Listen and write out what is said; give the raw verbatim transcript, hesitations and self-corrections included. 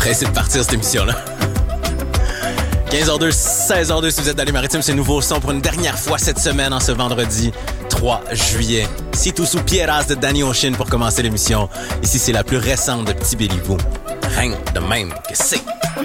pressé de partir cette émission-là. quinze heures deux, seize heures deux si vous êtes dans les maritimes, c'est nouveau son pour une dernière fois cette semaine en ce vendredi trois juillet. Si tout sous Pierras de Danny Ocean pour commencer l'émission. Ici, c'est la plus récente de Petit Béliveau. Rien de même que c'est.